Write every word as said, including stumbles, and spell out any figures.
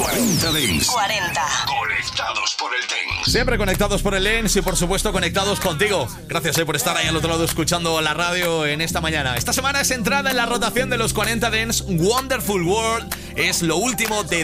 cuarenta Dance. cuarenta. Conectados por el Dance. Siempre conectados por el Dance y por supuesto conectados contigo. Gracias eh, por estar ahí al otro lado escuchando la radio en esta mañana. Esta semana es entrada en la rotación de los cuarenta Dance. Wonderful World es lo último de